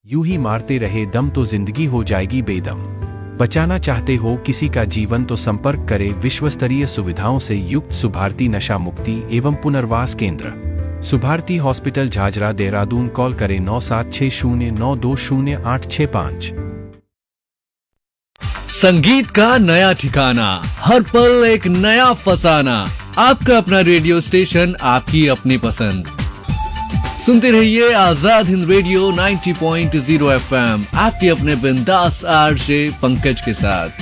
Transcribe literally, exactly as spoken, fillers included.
यूं ही मारते रहे दम तो जिंदगी हो जाएगी बेदम। बचाना चाहते हो किसी का जीवन तो संपर्क करें विश्वस्तरीय सुविधाओं से युक्त सुभारती नशा मुक्ति एवं पुनर्वास केंद्र, सुभारती हॉस्पिटल झाझरा देहरादून। कॉल करें नौ सात छह शून्य नौ दो शून्य आठ छह पाँच। संगीत का नया ठिकाना, हर पल एक नया फसाना। आपका अपना रेडियो स्टेशन, आपकी अपनी पसंद। सुनते रहिए आजाद हिंद रेडियो नब्बे पॉइंट शून्य एफ एम, आपके अपने बिंदास आरजे पंकज के साथ।